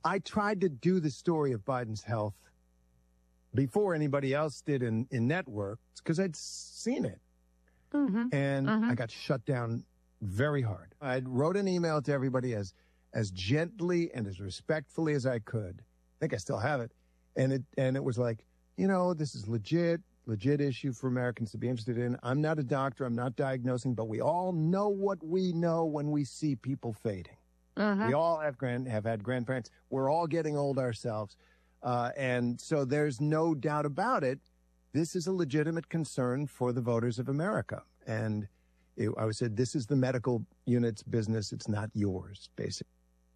I tried to do the story of Biden's health before anybody else did in networks because I'd seen it. And I got shut down very hard. I wrote an email to everybody as gently and as respectfully as I could. I think I still have it. And it was like, this is legit issue for Americans to be interested in. I'm not a doctor. I'm not diagnosing, but we all know what we know when we see people fading. We all have had grandparents. We're all getting old ourselves. And so there's no doubt about it. This is a legitimate concern for the voters of America. And I said, this is the medical unit's business. It's not yours, basically.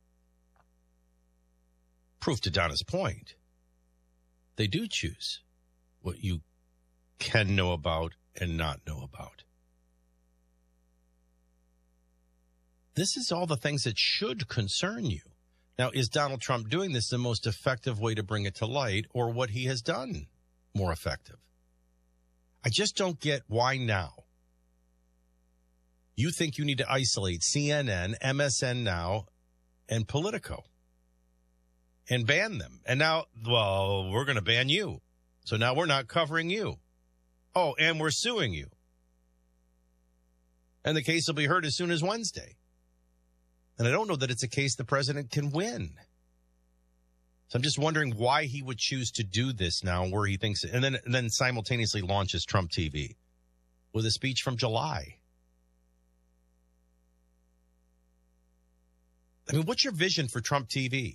Proof to Donna's point. They do choose what you can know about and not know about. This is all the things that should concern you. Now, is Donald Trump doing this the most effective way to bring it to light, or what he has done more effective? I just don't get why now. You think you need to isolate CNN, MSN Now, and Politico and ban them. And now, well, we're going to ban you. So now we're not covering you. Oh, and we're suing you. And the case will be heard as soon as Wednesday. And I don't know that it's a case the president can win. So I'm just wondering why he would choose to do this now, where he thinks, and then simultaneously launches Trump TV with a speech from July. I mean, what's your vision for Trump TV?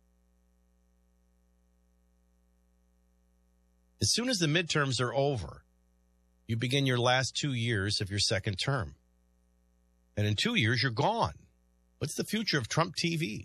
As soon as the midterms are over, you begin your last 2 years of your second term. And in 2 years, you're gone. What's the future of Trump TV?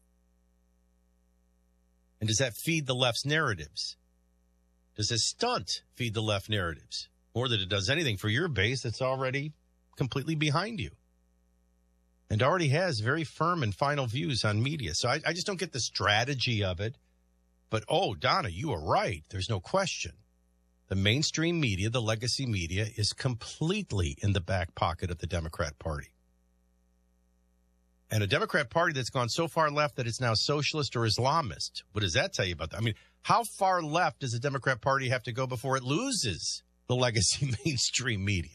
And does that feed the left's narratives? Does this stunt feed the left narratives? More than it does anything for your base that's already completely behind you and already has very firm and final views on media. So I just don't get the strategy of it. But, oh, Donna, you are right. There's no question. The mainstream media, the legacy media, is completely in the back pocket of the Democrat Party. And a Democrat Party that's gone so far left that it's now socialist or Islamist. What does that tell you about that? I mean, how far left does the Democrat Party have to go before it loses the legacy mainstream media?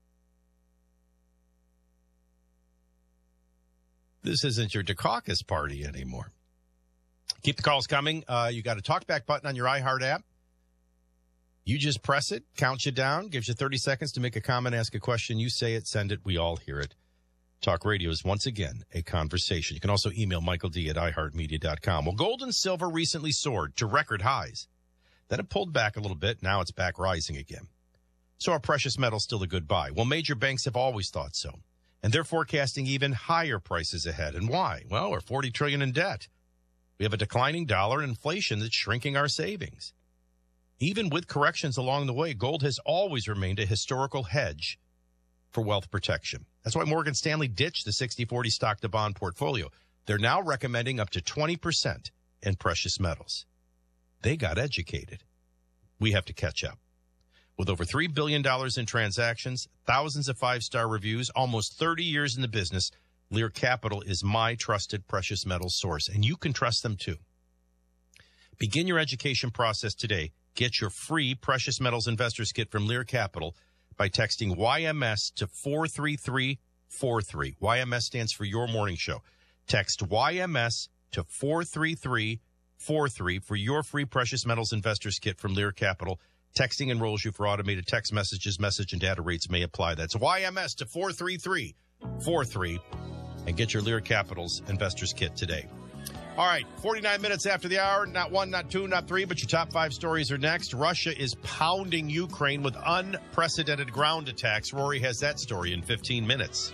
This isn't your Dukakis party anymore. Keep the calls coming. You got a talkback button on your iHeart app. You just press it, counts you down, gives you 30 seconds to make a comment, ask a question. You say it, send it. We all hear it. Talk radio is once again a conversation. You can also email Michael D at iHeartMedia.com. Well, gold and silver recently soared to record highs. Then it pulled back a little bit. Now it's back rising again. So are precious metals still a good buy? Well, major banks have always thought so. And they're forecasting even higher prices ahead. And why? Well, we're $40 trillion in debt. We have a declining dollar and inflation that's shrinking our savings. Even with corrections along the way, gold has always remained a historical hedge for wealth protection. That's why Morgan Stanley ditched the 60-40 stock-to-bond portfolio. They're now recommending up to 20% in precious metals. They got educated. We have to catch up. With over $3 billion in transactions, thousands of five-star reviews, almost 30 years in the business, Lear Capital is my trusted precious metals source, and you can trust them too. Begin your education process today. Get your free Precious Metals Investors Kit from Lear Capital by texting YMS to 43343. YMS stands for Your Morning Show. Text YMS to 43343 for your free Precious Metals Investors Kit from Lear Capital. Texting enrolls you for automated text messages. Message and data rates may apply. That's YMS to 43343 and get your Lear Capital's Investors Kit today. All right, 49 minutes after the hour, not one, not two, not three, but your top five stories are next. Russia is pounding Ukraine with unprecedented ground attacks. Rory has that story in 15 minutes.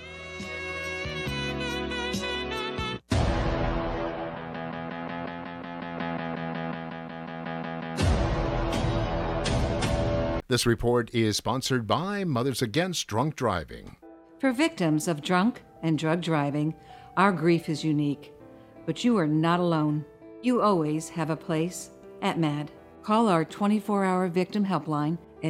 This report is sponsored by Mothers Against Drunk Driving. For victims of drunk and drug driving, our grief is unique. But you are not alone. You always have a place at MAD. Call our 24-hour victim helpline at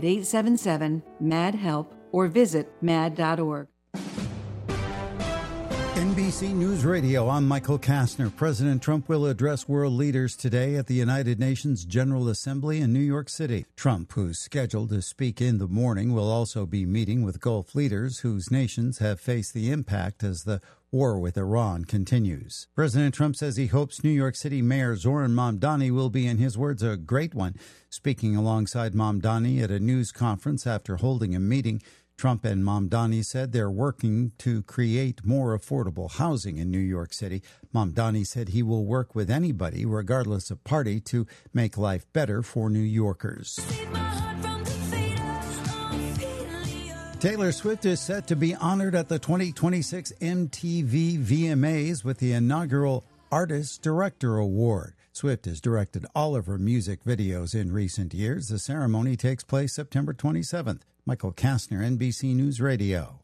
877-MAD-HELP or visit mad.org. NBC NBC News Radio, I'm Michael Kastner. President Trump will address world leaders today at the United Nations General Assembly in New York City. Trump, who's scheduled to speak in the morning, will also be meeting with Gulf leaders whose nations have faced the impact as the war with Iran continues. President Trump says he hopes New York City Mayor Zohran Mamdani will be, in his words, a great one. Speaking alongside Mamdani at a news conference after holding a meeting, Trump and Mamdani said they're working to create more affordable housing in New York City. Mamdani said he will work with anybody, regardless of party, to make life better for New Yorkers. Taylor Swift is set to be honored at the 2026 MTV VMAs with the inaugural Artist Director Award. Swift has directed all of her music videos in recent years. The ceremony takes place September 27th. Michael Kastner, NBC News Radio.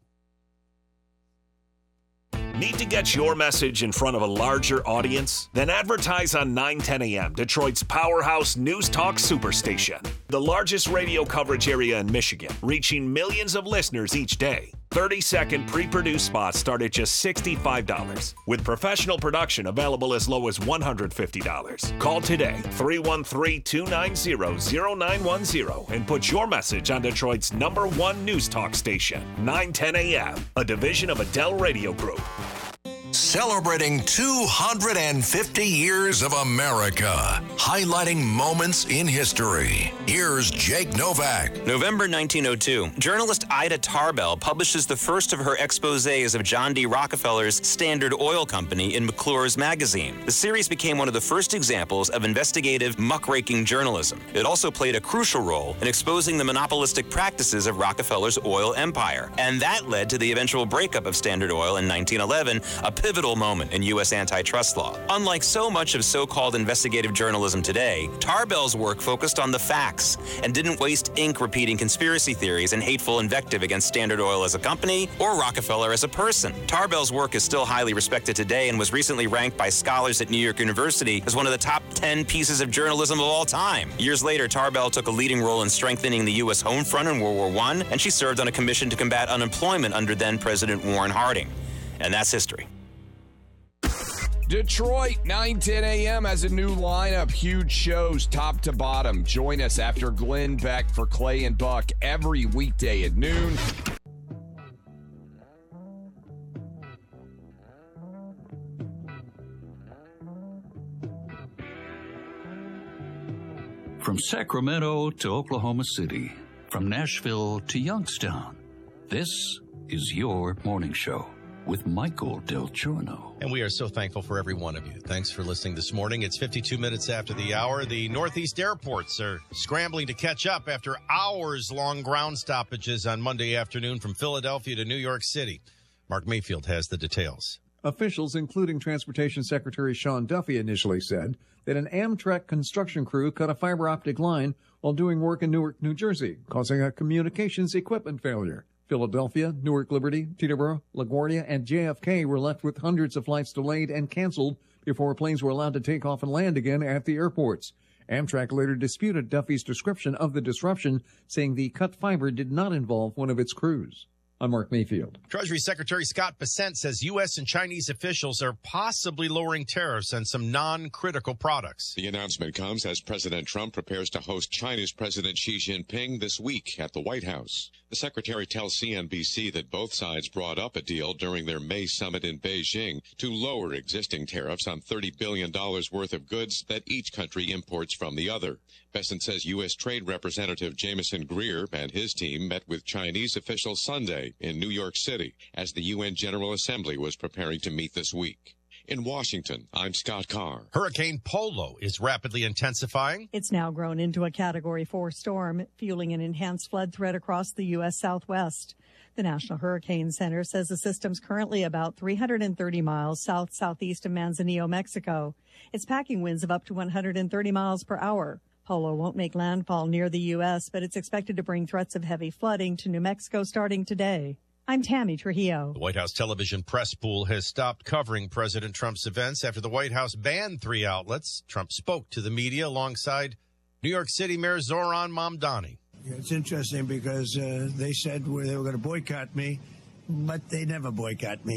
Need to get your message in front of a larger audience? Then advertise on 910 AM, Detroit's powerhouse news talk superstation. The largest radio coverage area in Michigan, reaching millions of listeners each day. 30-second pre-produced spots start at just $65, with professional production available as low as $150. Call today, 313-290-0910, and put your message on Detroit's #1 news talk station, 910 AM, a division of Adele Radio Group. Celebrating 250 years of America, highlighting moments in history. Here's Jake Novak. November 1902, journalist Ida Tarbell publishes the first of her exposés of John D. Rockefeller's Standard Oil Company in McClure's magazine. The series became one of the first examples of investigative, muckraking journalism. It also played a crucial role in exposing the monopolistic practices of Rockefeller's oil empire. And that led to the eventual breakup of Standard Oil in 1911, a pivotal moment in U.S. antitrust law. Unlike so much of so-called investigative journalism today, Tarbell's work focused on the facts and didn't waste ink repeating conspiracy theories and hateful invective against Standard Oil as a company or Rockefeller as a person. Tarbell's work is still highly respected today and was recently ranked by scholars at New York University as one of the top 10 pieces of journalism of all time. Years later, Tarbell took a leading role in strengthening the U.S. home front in World War I, and she served on a commission to combat unemployment under then-President Warren Harding. And that's history. Detroit, 9:10 a.m. has a new lineup, huge shows top to bottom. Join us after Glenn Beck for Clay and Buck every weekday at noon. From Sacramento to Oklahoma City, from Nashville to Youngstown, this is your morning show with Michael Del Giorno. And we are so thankful for every one of you. Thanks for listening this morning. It's 52 minutes after the hour. The Northeast airports are scrambling to catch up after hours-long ground stoppages on Monday afternoon from Philadelphia to New York City. Mark Mayfield has the details. Officials, including Transportation Secretary Sean Duffy, initially said that an Amtrak construction crew cut a fiber optic line while doing work in Newark, New Jersey, causing a communications equipment failure. Philadelphia, Newark Liberty, Teterboro, LaGuardia, and JFK were left with hundreds of flights delayed and canceled before planes were allowed to take off and land again at the airports. Amtrak later disputed Duffy's description of the disruption, saying the cut fiber did not involve one of its crews. I'm Mark Mayfield. Treasury Secretary Scott Bessent says U.S. and Chinese officials are possibly lowering tariffs on some non-critical products. The announcement comes as President Trump prepares to host China's President Xi Jinping this week at the White House. The secretary tells CNBC that both sides brought up a deal during their May summit in Beijing to lower existing tariffs on $30 billion worth of goods that each country imports from the other. Bessent says U.S. Trade Representative Jameson Greer and his team met with Chinese officials Sunday in New York City as the UN General Assembly was preparing to meet this week. In Washington, I'm Scott Carr. Hurricane Polo is rapidly intensifying. It's now grown into a Category 4 storm, fueling an enhanced flood threat across the U.S. Southwest. The National Hurricane Center says the system's currently about 330 miles south-southeast of Manzanillo, Mexico. It's packing winds of up to 130 miles per hour. Polo won't make landfall near the U.S., but it's expected to bring threats of heavy flooding to New Mexico starting today. I'm Tammy Trujillo. The White House television press pool has stopped covering President Trump's events after the White House banned 3 outlets. Trump spoke to the media alongside New York City Mayor Zohran Mamdani. It's interesting because they said they were going to boycott me, but they never boycott me.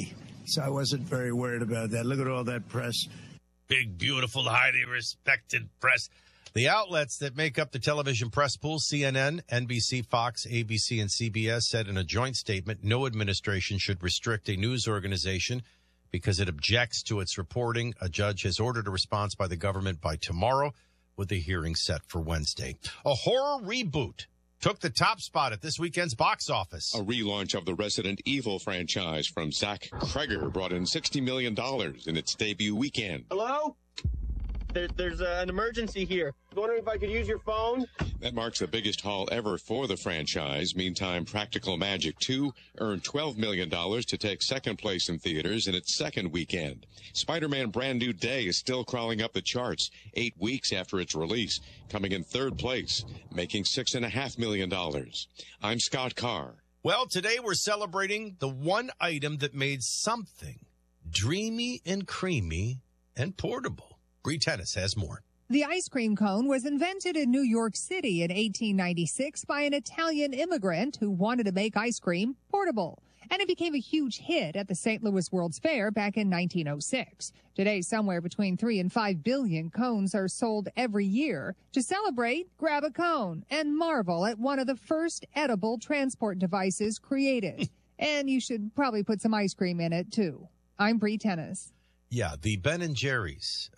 So I wasn't very worried about that. Look at all that press. Big, beautiful, highly respected press. The outlets that make up the television press pool, CNN, NBC, Fox, ABC, and CBS, said in a joint statement, no administration should restrict a news organization because it objects to its reporting. A judge has ordered a response by the government by tomorrow, with the hearing set for Wednesday. A horror reboot took the top spot at this weekend's box office. A relaunch of the Resident Evil franchise from Zach Kreger brought in $60 million in its debut weekend. Hello? There's an emergency here. Wondering if I could use your phone? That marks the biggest haul ever for the franchise. Meantime, Practical Magic 2 earned $12 million to take second place in theaters in its second weekend. Spider-Man Brand New Day is still crawling up the charts 8 weeks after its release, coming in third place, making $6.5 million. I'm Scott Carr. Well, today we're celebrating the one item that made something dreamy and creamy and portable. Bree Tennis has more. The ice cream cone was invented in New York City in 1896 by an Italian immigrant who wanted to make ice cream portable. And it became a huge hit at the St. Louis World's Fair back in 1906. Today, somewhere between 3 and 5 billion cones are sold every year. To celebrate, grab a cone and marvel at one of the first edible transport devices created. And you should probably put some ice cream in it, too. I'm Bree Tennis. Yeah, the Ben & Jerry's.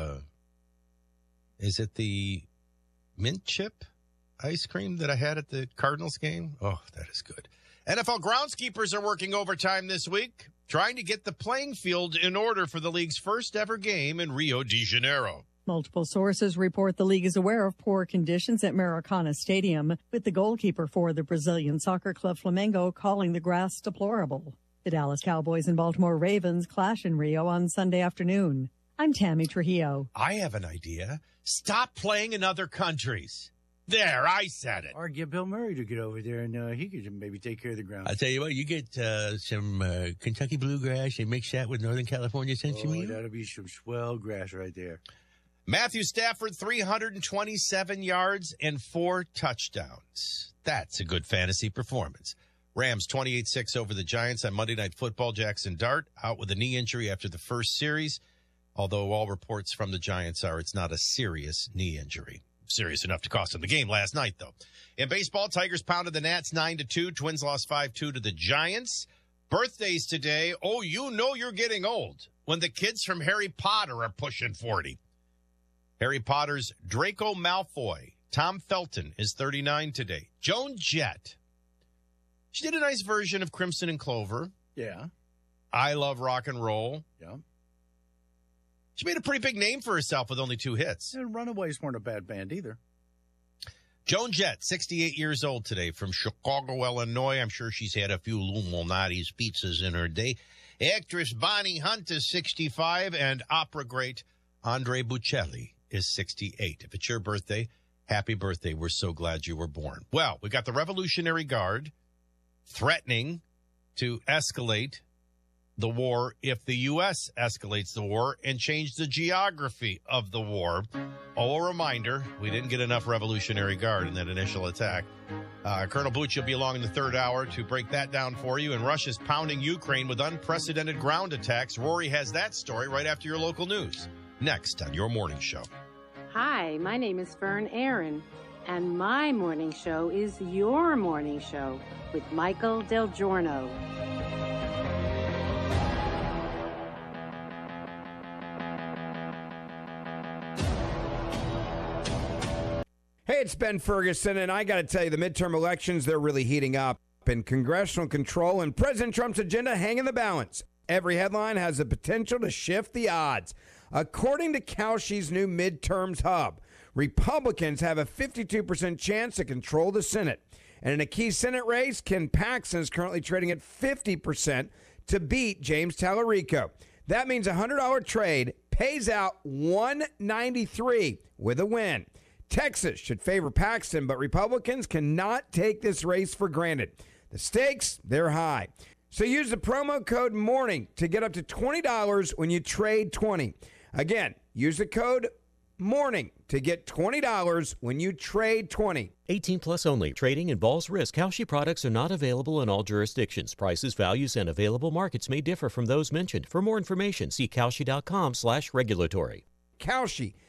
Is it the mint chip ice cream that I had at the Cardinals game? Oh, that is good. NFL groundskeepers are working overtime this week, trying to get the playing field in order for the league's first ever game in Rio de Janeiro. Multiple sources report the league is aware of poor conditions at Maracana Stadium, with the goalkeeper for the Brazilian soccer club Flamengo calling the grass deplorable. The Dallas Cowboys and Baltimore Ravens clash in Rio on Sunday afternoon. I'm Tammy Trujillo. I have an idea. Stop playing in other countries. There, I said it. Or get Bill Murray to get over there, and he could maybe take care of the ground. I'll tell you what, you get some Kentucky bluegrass and mix that with Northern California sesame. That'll be some swell grass right there. Matthew Stafford, 327 yards and 4 touchdowns. That's a good fantasy performance. Rams 28-6 over the Giants on Monday Night Football. Jackson Dart out with a knee injury after the first series, although all reports from the Giants are it's not a serious knee injury. Serious enough to cost them the game last night, though. In baseball, Tigers pounded the Nats 9-2. Twins lost 5-2 to the Giants. Birthdays today. Oh, you know you're getting old when the kids from Harry Potter are pushing 40. Harry Potter's Draco Malfoy, Tom Felton, is 39 today. Joan Jett. She did a nice version of Crimson and Clover. Yeah. I Love Rock and Roll. Yeah. She made a pretty big name for herself with only 2 hits. And Runaways weren't a bad band either. Joan Jett, 68 years old today, from Chicago, Illinois. I'm sure she's had a few Luminati's pizzas in her day. Actress Bonnie Hunt is 65, and opera great Andre Bocelli is 68. If it's your birthday, happy birthday. We're so glad you were born. Well, we got the Revolutionary Guard threatening to escalate the war if the U.S. escalates the war and change the geography of the war. Oh, a reminder, we didn't get enough Revolutionary Guard in that initial attack. Colonel Booch will be along in the third hour to break that down for you. And Russia's pounding Ukraine with unprecedented ground attacks. Rory has that story right after your local news. Next on Your Morning Show. Hi, my name is Fern Aaron, and my morning show is Your Morning Show with Michael Del Giorno. Hey, it's Ben Ferguson, and I got to tell you, the midterm elections, they're really heating up. And congressional control and President Trump's agenda hang in the balance. Every headline has the potential to shift the odds. According to Kalshi's new midterms hub, Republicans have a 52% chance to control the Senate. And in a key Senate race, Ken Paxton is currently trading at 50% to beat James Tallarico. That means a $100 trade pays out $193 with a win. Texas should favor Paxton, but Republicans cannot take this race for granted. The stakes, they're high. So use the promo code MORNING to get up to $20 when you trade 20. Again, use the code morning to get $20 when you trade 20. 18 plus only. Trading involves risk. Kalshi products are not available in all jurisdictions. Prices, values, and available markets may differ from those mentioned. For more information, see Kalshi.com/regulatory. Kalshi,